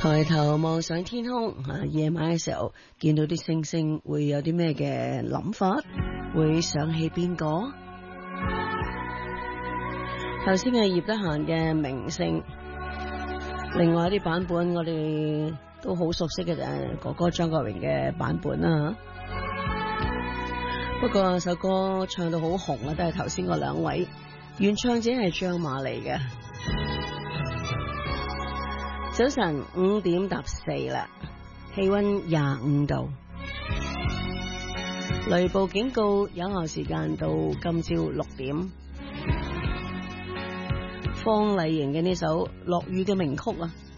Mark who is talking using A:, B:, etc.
A: 抬頭望上天空，夜晚嘅時候見到啲星星，會有啲咩嘅諗法？會想起邊個？頭先係葉德嫻嘅明星，另外一啲版本我哋都好熟悉嘅就係哥哥張國榮嘅版本啦。不過首歌唱到好紅啊，都係頭先嗰兩位，原唱者係張瑪莉嘅。早晨5:04啦，氣溫25度，雷暴警告有效時間到今朝6點。方麗瑩嘅呢首《落雨》嘅名曲啊，